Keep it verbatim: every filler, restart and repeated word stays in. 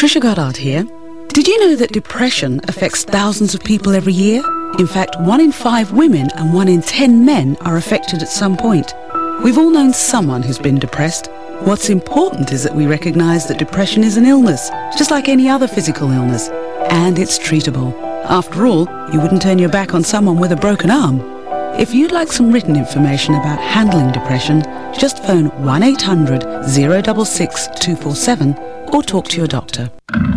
Trisha Goddard here. Did you know that depression affects thousands of people every year? In fact, one in five women and one in ten men are affected at some point. We've all known someone who's been depressed. What's important is that we recognise that depression is an illness, just like any other physical illness, and it's treatable. After all, you wouldn't turn your back on someone with a broken arm. If you'd like some written information about handling depression, just phone one eight hundred, zero six six, two four seven or talk to your doctor.